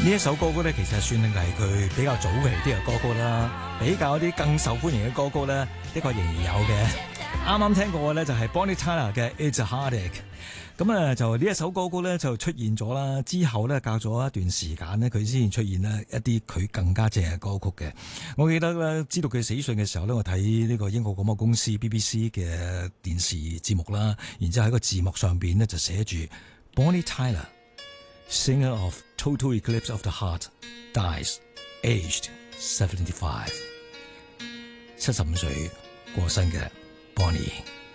呢一首歌曲咧，其實算係佢比較早期啲嘅歌曲啦，比較一啲更受歡迎嘅歌曲咧，的確仍然有嘅。啱啱聽過嘅咧就係 Bonnie Tyler 嘅 It's a Heartache。咁啊，就呢一首歌曲咧就出現咗啦，之後咧隔咗一段時間咧，佢先出現咧一啲佢更加正嘅歌曲嘅。我記得咧，知道佢死訊嘅時候咧，我睇呢個英國廣播公司 BBC 嘅電視節目啦，然之後喺個字幕上邊咧就寫住 Bonnie Tyler。Singer of Total Eclipse of the Heart dies aged 75，75歲過身嘅 Bonnie。